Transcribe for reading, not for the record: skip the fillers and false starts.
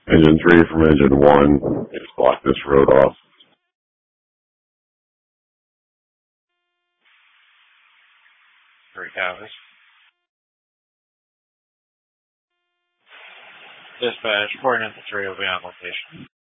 Engine 3 from Engine 1. Just block this road off. Three copies. Dispatch, coordinate 3 will be on location.